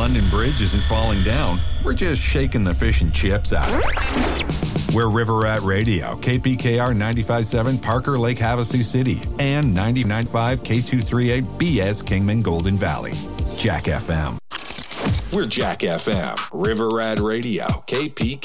London Bridge isn't falling down. We're just shaking the fish and chips out of it. We're River Rat Radio, KPKR 95.7 Parker Lake Havasu City, and 99.5 K238 BS Kingman Golden Valley. Jack FM. We're Jack FM, River Rat Radio, KPKR.